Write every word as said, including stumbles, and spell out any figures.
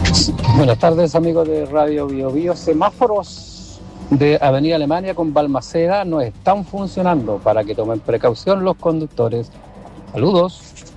Buenas tardes, amigos de Radio Bio Bio. Semáforos de Avenida Alemania con Balmaceda no están funcionando para que tomen precaución los conductores. Saludos.